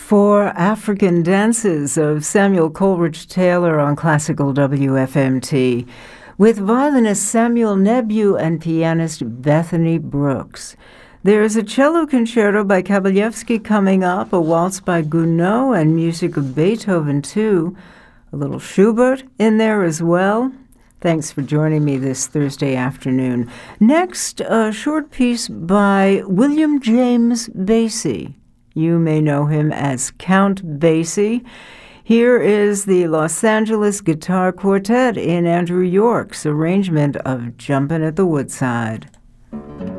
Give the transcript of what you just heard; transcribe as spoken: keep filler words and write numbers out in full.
for African Dances of Samuel Coleridge Taylor on Classical W F M T, with violinist Samuel Nebu and pianist Bethany Brooks. There's a cello concerto by Kabalevsky coming up, a waltz by Gounod, and music of Beethoven, too. A little Schubert in there as well. Thanks for joining me this Thursday afternoon. Next, a short piece by William James Basie. You may know him as Count Basie. Here is the Los Angeles Guitar Quartet in Andrew York's arrangement of Jumpin' at the Woodside.